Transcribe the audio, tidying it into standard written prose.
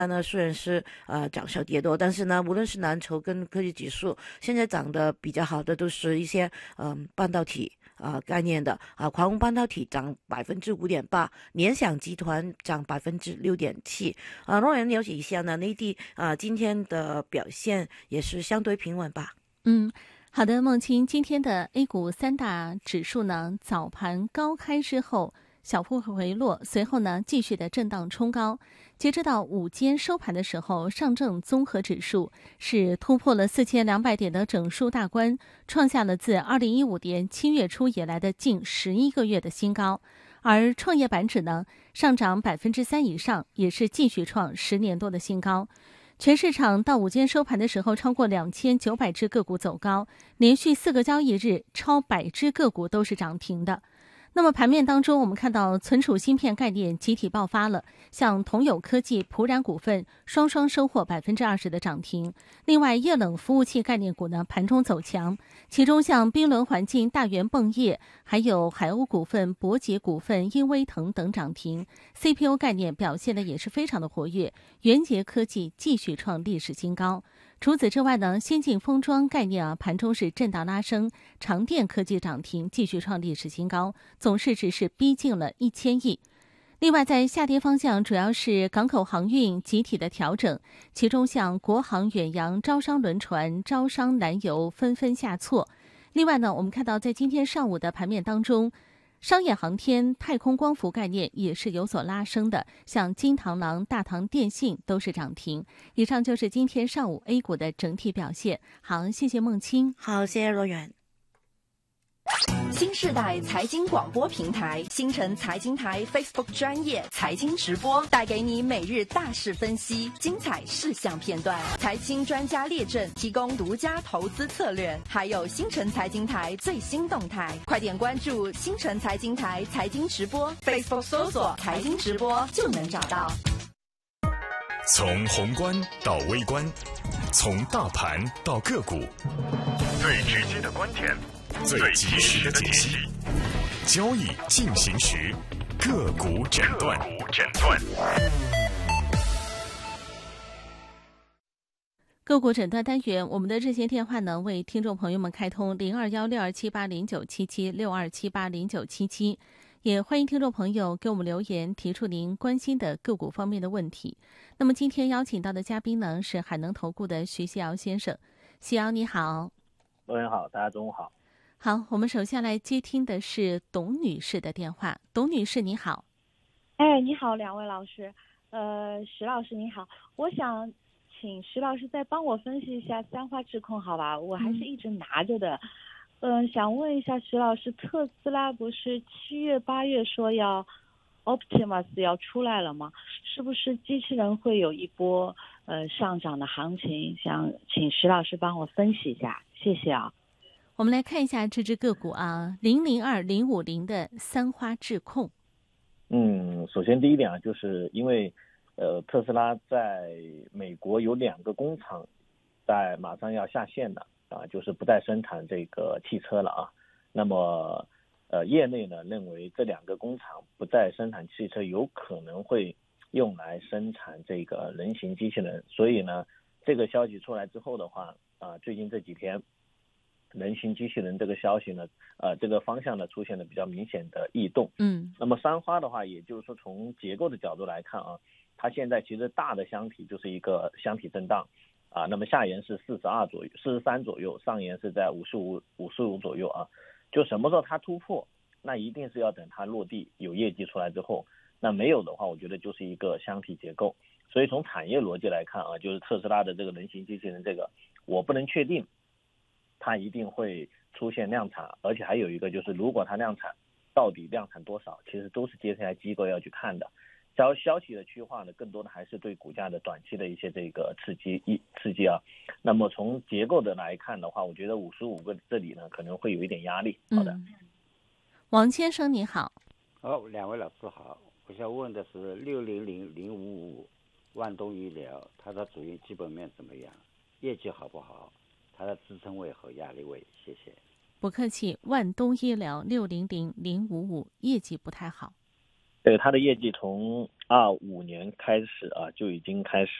呢虽然是涨小跌多，但是呢，无论是蓝筹跟科技指数，现在涨得比较好的都是一些半导体概念的华虹半导体涨5.8%，联想集团涨6.7%。若人了解一下呢，内地今天的表现也是相对平稳吧。 好的，梦清，今天的 A 股三大指数呢，早盘高开之后小幅回落，随后呢继续的震荡冲高，截止到午间收盘的时候，上证综合指数是突破了4200点的整数大关，创下了自2015年7月初以来的近11个月的新高。而创业板指呢上涨3%以上，也是继续创10年多的新高。全市场到午间收盘的时候，超过2900只个股走高，连续4个交易日超100只个股都是涨停的。那么盘面当中，我们看到存储芯片概念集体爆发了，像同友科技、普冉股份双双收获20%的涨停。另外，液冷服务器概念股呢盘中走强，其中像冰轮环境、大元泵业，还有海鸥股份、博捷股份、英威腾等涨停。CPU 概念表现的也是非常的活跃，元捷科技继续创历史新高。除此之外呢，先进封装概念盘中是震荡拉升，长电科技涨停，继续创历史新高，总市值是逼近了1000亿。另外，在下跌方向，主要是港口航运集体的调整，其中像国航、远洋、招商轮船、招商燃油纷纷下挫。另外呢，我们看到在今天上午的盘面当中，商业航天、太空光伏概念也是有所拉升的，像金螳螂、大唐电信都是涨停。以上就是今天上午 A 股的整体表现。好，谢谢孟青。 好，谢谢罗源。 新世代财经广播平台新城财经台 Facebook 专业财经直播，带给你每日大事分析、精彩事项片段、财经专家列阵，提供独家投资策略，还有新城财经台最新动态。快点关注新城财经台财经直播 Facebook 搜索财经直播就能找到。 从宏观到微观，从大盘到个股，最直接的观点，最及时的解析，交易进行时，个股诊断。 个股诊断单元，我们的热线电话呢为听众朋友们开通02162780977627809777，也欢迎听众朋友给我们留言，提出您关心的个股方面的问题。那么今天邀请到的嘉宾呢是海能投顾的徐希尧先生。希尧你好。 各位好，大家中午好。 好，我们首先来接听的是董女士的电话。董女士你好。 你好，两位老师。徐老师你好，我想请徐老师再帮我分析一下三花智控好吧，我还是一直拿着的。想问一下徐老师，特斯拉不是7月8月说要 Optimus 要出来了吗？是不是机器人会有一波上涨的行情？想请徐老师帮我分析一下，谢谢啊。 我们来看一下这只个股002050的三花智控。 首先第一点就是因为特斯拉在美国有2个工厂在马上要下线的就是不再生产这个汽车了那么业内呢认为这2个工厂不再生产汽车有可能会用来生产这个人形机器人，所以呢这个消息出来之后的话最近这几天人形机器人这个消息呢这个方向呢出现了比较明显的异动。那么三花的话，也就是说从结构的角度来看它现在其实大的箱体就是一个箱体震荡那么下沿是43左右，上沿是在55左右就什么时候它突破，那一定是要等它落地有业绩出来之后，那没有的话我觉得就是一个箱体结构。所以从产业逻辑来看就是特斯拉的这个人形机器人这个我不能确定它一定会出现量产，而且还有一个就是如果它量产到底量产多少，其实都是接下来机构要去看的。消息的趋化呢，更多的还是对股价的短期的一些这个刺激那么从结构的来看的话，我觉得55个这里呢可能会有一点压力。好的。 王先生你好。 两位老师好，我想问的是600055万东医疗，它的主营基本面怎么样，业绩好不好，它的支撑位和压力位，谢谢。 不客气。万东医疗600055业绩不太好。 对，它的业绩从 2025年开始就已经开始